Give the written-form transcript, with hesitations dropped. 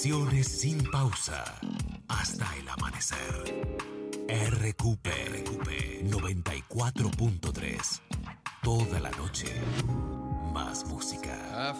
Canciones sin pausa hasta el amanecer. RQP 94.3. Toda la noche, más música.